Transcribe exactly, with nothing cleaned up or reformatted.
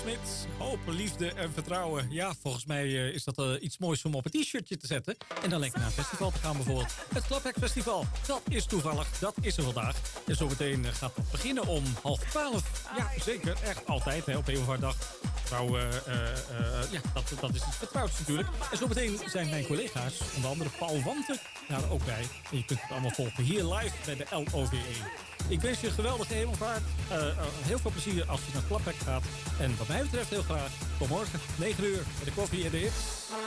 Smit, hoop, liefde en vertrouwen. Ja, volgens mij uh, is dat uh, iets moois om op een t-shirtje te zetten. En dan lekker naar een festival te gaan bijvoorbeeld. Het Klaphek Festival, dat is toevallig, dat is er vandaag. En zometeen uh, gaat het beginnen om half twaalf. Ja, zeker, echt altijd, hè, op een of andere dag. Nou, uh, uh, uh, ja, dat, dat is iets vertrouwds natuurlijk. En zometeen zijn mijn collega's, onder andere Paul Wanten, daar ook bij. En je kunt het allemaal volgen hier live bij de L O V E. Ik wens je een geweldige hemelvaart. Uh, uh, heel veel plezier als je naar Klaphek gaat. En wat mij betreft heel graag tot morgen, negen uur, met de koffie en de hits.